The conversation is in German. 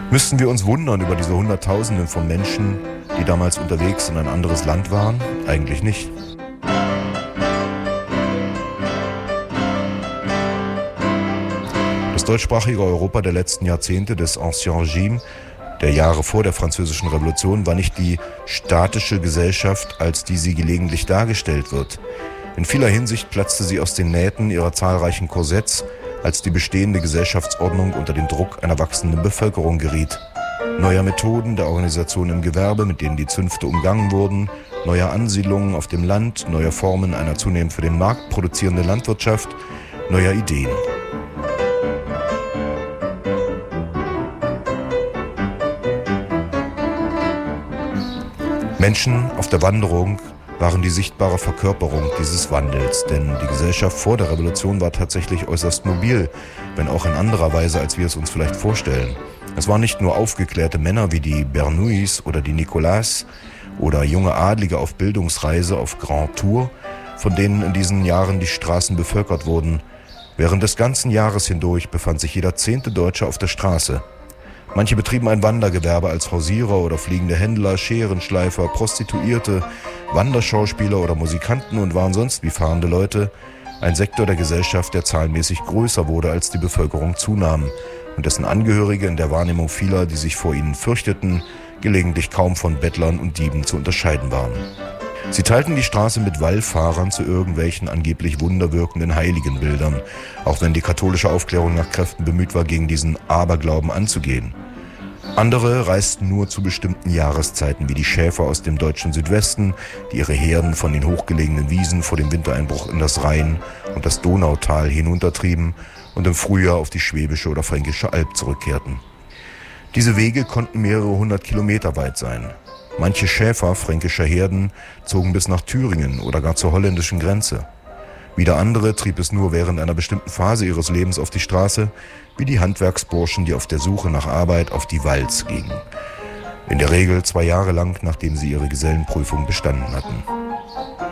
Müssten wir uns wundern über diese Hunderttausenden von Menschen, die damals unterwegs in ein anderes Land waren? Eigentlich nicht. Das deutschsprachige Europa der letzten Jahrzehnte des Ancien Régime, der Jahre vor der Französischen Revolution, war nicht die statische Gesellschaft, als die sie gelegentlich dargestellt wird. In vieler Hinsicht platzte sie aus den Nähten ihrer zahlreichen Korsetts, als die bestehende Gesellschaftsordnung unter den Druck einer wachsenden Bevölkerung geriet. Neuer Methoden der Organisation im Gewerbe, mit denen die Zünfte umgangen wurden, neuer Ansiedlungen auf dem Land, neuer Formen einer zunehmend für den Markt produzierenden Landwirtschaft, neuer Ideen. Menschen auf der Wanderung waren die sichtbare Verkörperung dieses Wandels, denn die Gesellschaft vor der Revolution war tatsächlich äußerst mobil, wenn auch in anderer Weise, als wir es uns vielleicht vorstellen. Es waren nicht nur aufgeklärte Männer wie die Bernouis oder die Nicolas oder junge Adlige auf Bildungsreise auf Grand Tour, von denen in diesen Jahren die Straßen bevölkert wurden. Während des ganzen Jahres hindurch befand sich jeder 10. Deutsche auf der Straße. Manche betrieben ein Wandergewerbe als Hausierer oder fliegende Händler, Scherenschleifer, Prostituierte, Wanderschauspieler oder Musikanten und waren sonst wie fahrende Leute, ein Sektor der Gesellschaft, der zahlenmäßig größer wurde, als die Bevölkerung zunahm und dessen Angehörige in der Wahrnehmung vieler, die sich vor ihnen fürchteten, gelegentlich kaum von Bettlern und Dieben zu unterscheiden waren. Sie teilten die Straße mit Wallfahrern zu irgendwelchen angeblich wunderwirkenden Heiligenbildern, auch wenn die katholische Aufklärung nach Kräften bemüht war, gegen diesen Aberglauben anzugehen. Andere reisten nur zu bestimmten Jahreszeiten, wie die Schäfer aus dem deutschen Südwesten, die ihre Herden von den hochgelegenen Wiesen vor dem Wintereinbruch in das Rhein- und das Donautal hinuntertrieben und im Frühjahr auf die Schwäbische oder Fränkische Alb zurückkehrten. Diese Wege konnten mehrere 100 Kilometer weit sein. Manche Schäfer fränkischer Herden zogen bis nach Thüringen oder gar zur holländischen Grenze. Wieder andere trieb es nur während einer bestimmten Phase ihres Lebens auf die Straße, wie die Handwerksburschen, die auf der Suche nach Arbeit auf die Walz gingen. In der Regel 2 Jahre lang, nachdem sie ihre Gesellenprüfung bestanden hatten.